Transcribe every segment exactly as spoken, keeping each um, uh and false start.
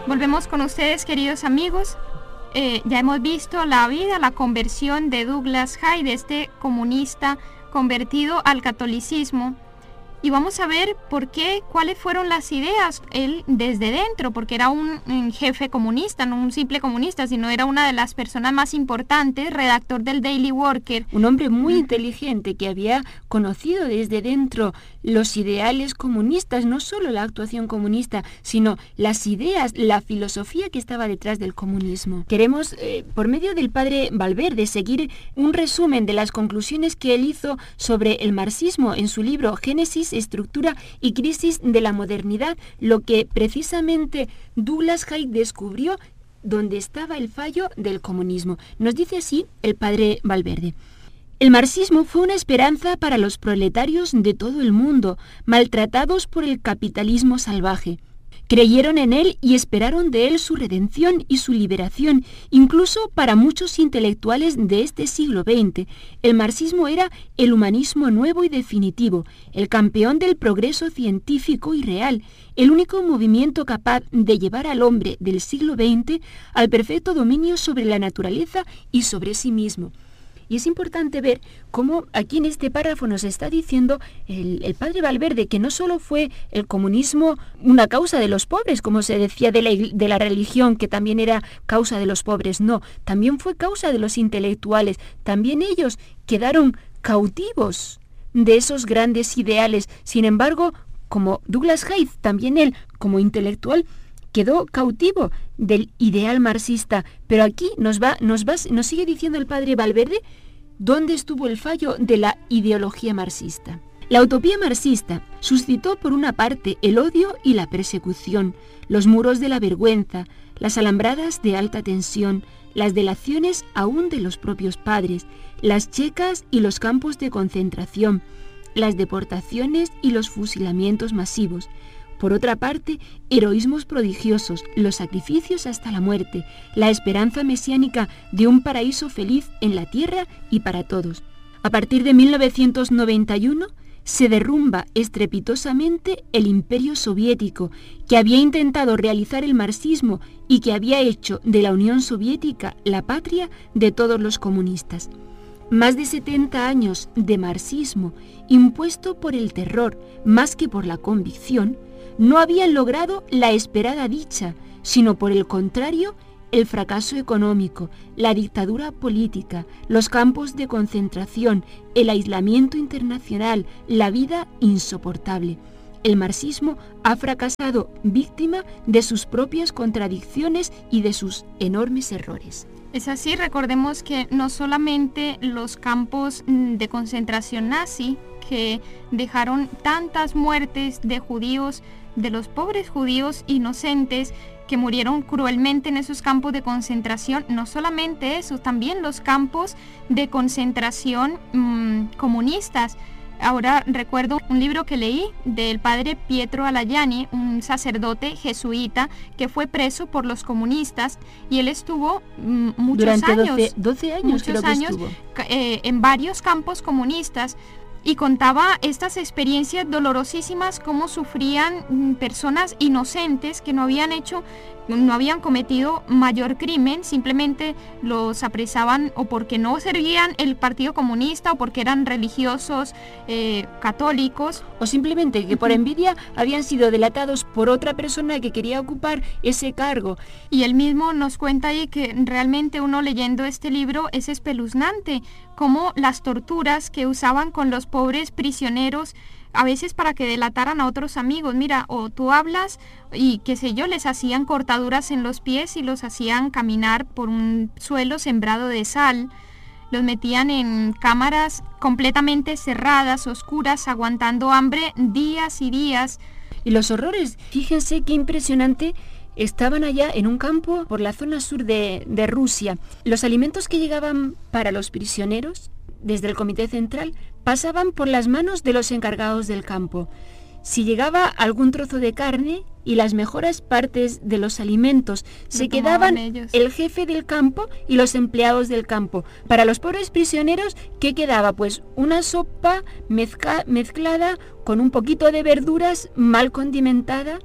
Volvemos con ustedes, queridos amigos. Eh, ya hemos visto la vida, la conversión de Douglas Hyde, este comunista convertido al catolicismo. Y vamos a ver por qué, cuáles fueron las ideas, él desde dentro, porque era un, un jefe comunista, no un simple comunista, sino era una de las personas más importantes, redactor del Daily Worker. Un hombre muy mm. inteligente que había conocido desde dentro los ideales comunistas, no solo la actuación comunista, sino las ideas, la filosofía que estaba detrás del comunismo. Queremos, eh, por medio del padre Valverde, seguir un resumen de las conclusiones que él hizo sobre el marxismo en su libro Génesis, Estructura y Crisis de la Modernidad, lo que precisamente Douglas Hyde descubrió donde estaba el fallo del comunismo. Nos dice así el padre Valverde. El marxismo fue una esperanza para los proletarios de todo el mundo, maltratados por el capitalismo salvaje. Creyeron en él y esperaron de él su redención y su liberación. Incluso para muchos intelectuales de este siglo veinte, el marxismo era el humanismo nuevo y definitivo, el campeón del progreso científico y real, el único movimiento capaz de llevar al hombre del siglo veinte al perfecto dominio sobre la naturaleza y sobre sí mismo. Y es importante ver cómo aquí en este párrafo nos está diciendo el, el padre Valverde que no solo fue el comunismo una causa de los pobres, como se decía de la, de la religión, que también era causa de los pobres, no, también fue causa de los intelectuales, también ellos quedaron cautivos de esos grandes ideales. Sin embargo, como Douglas Hyde, también él, como intelectual, quedó cautivo del ideal marxista. Pero aquí nos va, nos va, nos sigue diciendo el padre Valverde dónde estuvo el fallo de la ideología marxista. La utopía marxista suscitó por una parte el odio y la persecución, los muros de la vergüenza, las alambradas de alta tensión, las delaciones aún de los propios padres, las checas y los campos de concentración, las deportaciones y los fusilamientos masivos. Por otra parte, heroísmos prodigiosos, los sacrificios hasta la muerte, la esperanza mesiánica de un paraíso feliz en la tierra y para todos. A partir de mil novecientos noventa y uno, se derrumba estrepitosamente el imperio soviético, que había intentado realizar el marxismo y que había hecho de la Unión Soviética la patria de todos los comunistas. Más de setenta años de marxismo, impuesto por el terror más que por la convicción, no habían logrado la esperada dicha, sino por el contrario, el fracaso económico, la dictadura política, los campos de concentración, el aislamiento internacional, la vida insoportable. El marxismo ha fracasado víctima de sus propias contradicciones y de sus enormes errores. Es así, recordemos que no solamente los campos de concentración nazi, que dejaron tantas muertes de judíos, de los pobres judíos inocentes que murieron cruelmente en esos campos de concentración, no solamente eso, también los campos de concentración mmm, comunistas. Ahora recuerdo un libro que leí del padre Pietro Alayani, un sacerdote jesuita que fue preso por los comunistas y él estuvo mmm, muchos Durante años, doce, doce años, muchos creo que años estuvo. Eh, en varios campos comunistas. Y contaba estas experiencias dolorosísimas, cómo sufrían personas inocentes que no habían hecho, no habían cometido mayor crimen, simplemente los apresaban o porque no servían el Partido Comunista o porque eran religiosos eh, católicos. O simplemente que por envidia habían sido delatados por otra persona que quería ocupar ese cargo. Y él mismo nos cuenta ahí que realmente uno leyendo este libro es espeluznante, como las torturas que usaban con los pobres prisioneros, a veces para que delataran a otros amigos. Mira, o tú hablas y qué sé yo, les hacían cortaduras en los pies y los hacían caminar por un suelo sembrado de sal. Los metían en cámaras completamente cerradas, oscuras, aguantando hambre días y días. Y los horrores, fíjense qué impresionante. Estaban allá en un campo por la zona sur de, de Rusia. Los alimentos que llegaban para los prisioneros desde el Comité Central pasaban por las manos de los encargados del campo. Si llegaba algún trozo de carne y las mejores partes de los alimentos se quedaban ellos, el jefe del campo y los empleados del campo. Para los pobres prisioneros, ¿qué quedaba? Pues una sopa mezcla, mezclada con un poquito de verduras mal condimentada.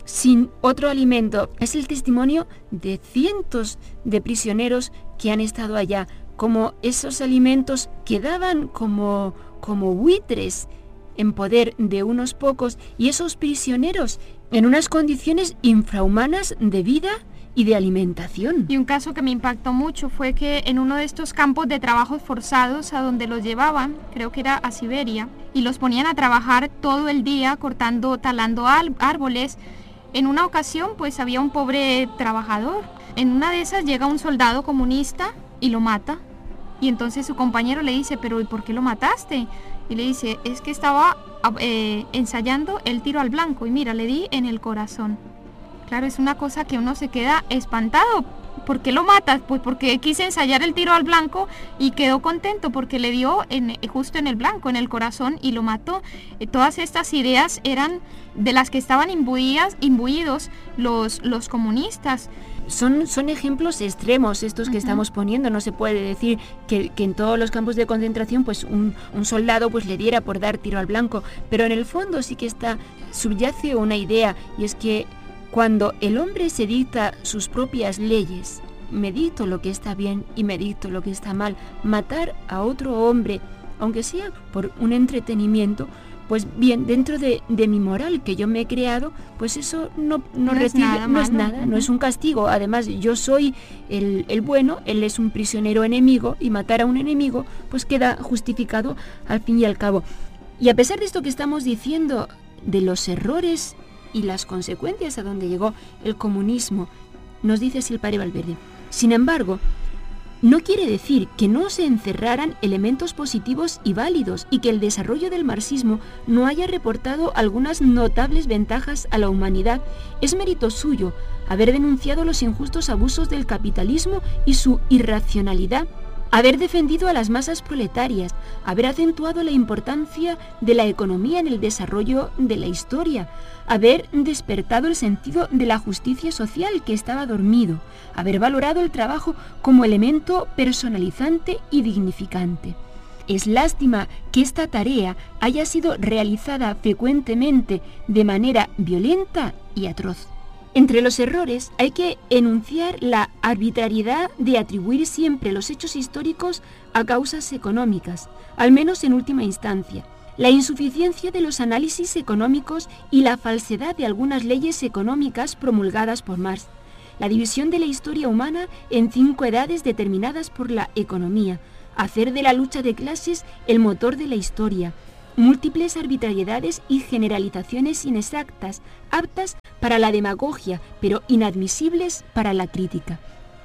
sin otro alimento. Es el testimonio de cientos de prisioneros que han estado allá, como esos alimentos quedaban como, como buitres en poder de unos pocos, y esos prisioneros en unas condiciones infrahumanas de vida y de alimentación. Y un caso que me impactó mucho fue que en uno de estos campos de trabajos forzados a donde los llevaban, creo que era a Siberia, y los ponían a trabajar todo el día cortando, talando árboles. En una ocasión pues había un pobre trabajador. En una de esas llega un soldado comunista y lo mata. Y entonces su compañero le dice, pero ¿y por qué lo mataste? Y le dice, es que estaba eh, ensayando el tiro al blanco y mira, le di en el corazón. Claro, es una cosa que uno se queda espantado. ¿Por qué lo matas? Pues porque quise ensayar el tiro al blanco y quedó contento porque le dio en, justo en el blanco, en el corazón, y lo mató. Eh, todas estas ideas eran de las que estaban imbuidas, imbuidos los, los comunistas. Son, son ejemplos extremos estos que uh-huh. estamos poniendo. No se puede decir que, que en todos los campos de concentración pues un, un soldado pues le diera por dar tiro al blanco, pero en el fondo sí que está, subyace una idea, y es que cuando el hombre se dicta sus propias leyes, me dicto lo que está bien y me dicto lo que está mal, matar a otro hombre, aunque sea por un entretenimiento, pues bien, dentro de, de mi moral que yo me he creado, pues eso no, no, no recibe, es nada, no, es, nada no es un castigo. Además, yo soy el, el bueno, él es un prisionero enemigo, y matar a un enemigo pues queda justificado al fin y al cabo. Y a pesar de esto que estamos diciendo, de los errores y las consecuencias a donde llegó el comunismo, nos dice así el padre Valverde. Sin embargo, no quiere decir que no se encerraran elementos positivos y válidos, y que el desarrollo del marxismo no haya reportado algunas notables ventajas a la humanidad. Es mérito suyo haber denunciado los injustos abusos del capitalismo y su irracionalidad, haber defendido a las masas proletarias, haber acentuado la importancia de la economía en el desarrollo de la historia, haber despertado el sentido de la justicia social que estaba dormido, haber valorado el trabajo como elemento personalizante y dignificante. Es lástima que esta tarea haya sido realizada frecuentemente de manera violenta y atroz. Entre los errores hay que enunciar la arbitrariedad de atribuir siempre los hechos históricos a causas económicas, al menos en última instancia, la insuficiencia de los análisis económicos y la falsedad de algunas leyes económicas promulgadas por Marx, la división de la historia humana en cinco edades determinadas por la economía, hacer de la lucha de clases el motor de la historia, múltiples arbitrariedades y generalizaciones inexactas, aptas para la demagogia, pero inadmisibles para la crítica.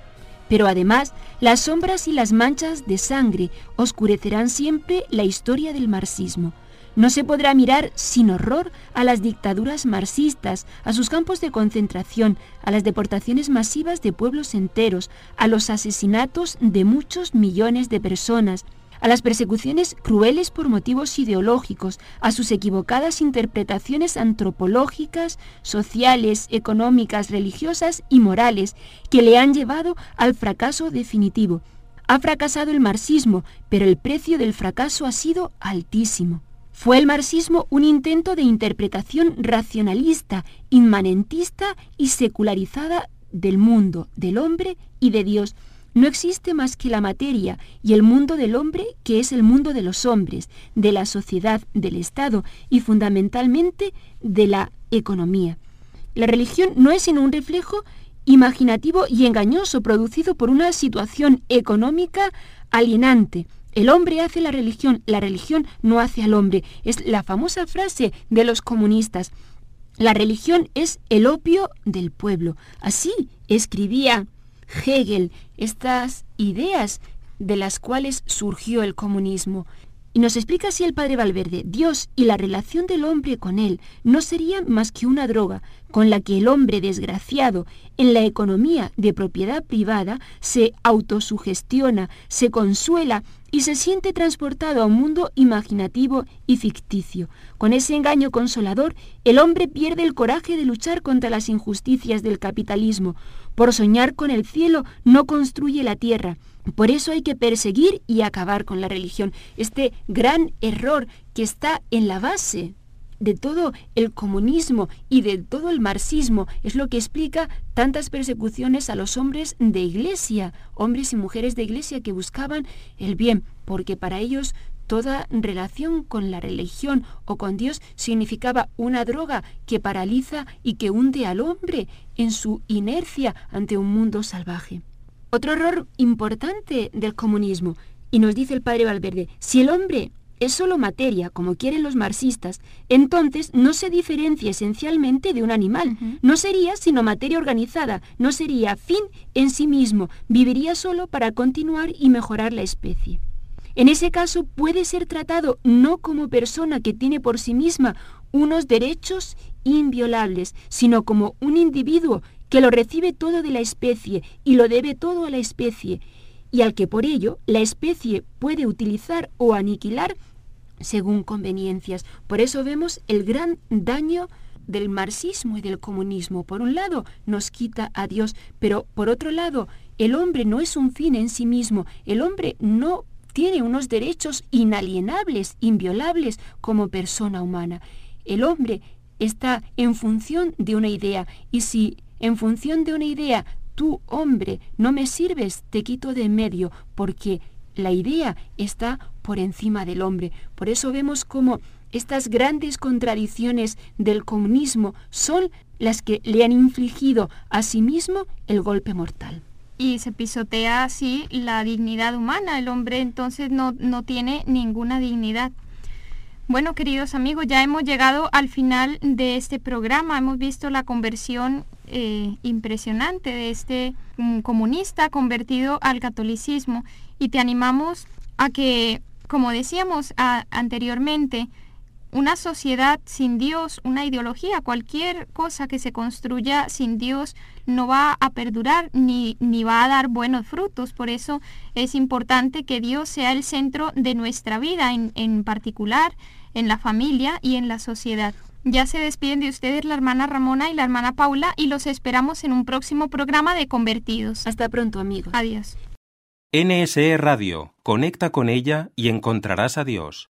Pero además, las sombras y las manchas de sangre oscurecerán siempre la historia del marxismo. No se podrá mirar sin horror a las dictaduras marxistas, a sus campos de concentración, a las deportaciones masivas de pueblos enteros, a los asesinatos de muchos millones de personas, a las persecuciones crueles por motivos ideológicos, a sus equivocadas interpretaciones antropológicas, sociales, económicas, religiosas y morales que le han llevado al fracaso definitivo. Ha fracasado el marxismo, pero el precio del fracaso ha sido altísimo. Fue el marxismo un intento de interpretación racionalista, inmanentista y secularizada del mundo, del hombre y de Dios. No existe más que la materia y el mundo del hombre, que es el mundo de los hombres, de la sociedad, del Estado y fundamentalmente de la economía. La religión no es sino un reflejo imaginativo y engañoso producido por una situación económica alienante. El hombre hace la religión, la religión no hace al hombre. Es la famosa frase de los comunistas. La religión es el opio del pueblo. Así escribía Hegel estas ideas de las cuales surgió el comunismo. Y nos explica así el padre Valverde: Dios y la relación del hombre con él no sería más que una droga con la que el hombre desgraciado en la economía de propiedad privada se autosugestiona, se consuela y se siente transportado a un mundo imaginativo y ficticio. Con ese engaño consolador, el hombre pierde el coraje de luchar contra las injusticias del capitalismo. Por soñar con el cielo no construye la tierra. Por eso hay que perseguir y acabar con la religión. Este gran error que está en la base de todo el comunismo y de todo el marxismo es lo que explica tantas persecuciones a los hombres de iglesia, hombres y mujeres de iglesia que buscaban el bien, porque para ellos toda relación con la religión o con Dios significaba una droga que paraliza y que hunde al hombre en su inercia ante un mundo salvaje. Otro error importante del comunismo, y nos dice el padre Valverde, si el hombre es solo materia, como quieren los marxistas, entonces no se diferencia esencialmente de un animal. Uh-huh. No sería sino materia organizada, no sería fin en sí mismo, viviría solo para continuar y mejorar la especie. En ese caso puede ser tratado no como persona que tiene por sí misma unos derechos inviolables, sino como un individuo que lo recibe todo de la especie y lo debe todo a la especie, y al que por ello la especie puede utilizar o aniquilar según conveniencias. Por eso vemos el gran daño del marxismo y del comunismo. Por un lado, nos quita a Dios, pero por otro lado, el hombre no es un fin en sí mismo. El hombre no tiene unos derechos inalienables, inviolables como persona humana. El hombre está en función de una idea, y si en función de una idea tú, hombre, no me sirves, te quito de en medio, porque la idea está por encima del hombre. Por eso vemos cómo estas grandes contradicciones del comunismo son las que le han infligido a sí mismo el golpe mortal. Y se pisotea así la dignidad humana. El hombre entonces no, no tiene ninguna dignidad. Bueno, queridos amigos, ya hemos llegado al final de este programa. Hemos visto la conversión eh, impresionante de este um, comunista convertido al catolicismo, y te animamos a que, como decíamos a, anteriormente, una sociedad sin Dios, una ideología, cualquier cosa que se construya sin Dios no va a perdurar ni, ni va a dar buenos frutos. Por eso es importante que Dios sea el centro de nuestra vida, en, en particular en la familia y en la sociedad. Ya se despiden de ustedes la hermana Ramona y la hermana Paula, y los esperamos en un próximo programa de Convertidos. Hasta pronto, amigos. Adiós. N S E Radio. Conecta con ella y encontrarás a Dios.